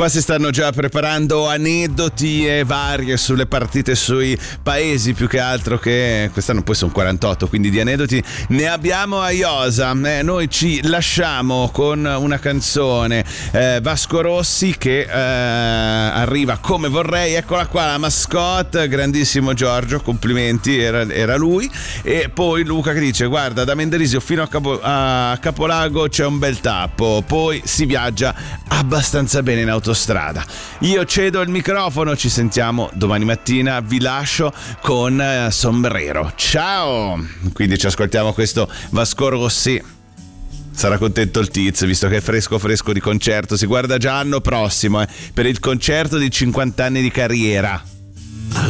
Qua si stanno già preparando aneddoti e varie sulle partite, sui paesi, più che altro, che quest'anno poi sono 48, quindi di aneddoti ne abbiamo a iosa. Noi ci lasciamo con una canzone, Vasco Rossi, che arriva come vorrei. Eccola qua, la mascotte, grandissimo Giorgio, complimenti, era lui. E poi Luca che dice: guarda, da Menderisio fino a Capolago c'è un bel tappo, poi si viaggia abbastanza bene in autostrada. Io cedo il microfono, ci sentiamo domani mattina, vi lascio con Sombrero. Ciao! Quindi ci ascoltiamo questo Vasco Rossi. Sarà contento il Tiz, visto che è fresco di concerto. Si guarda già l'anno prossimo per il concerto di 50 anni di carriera.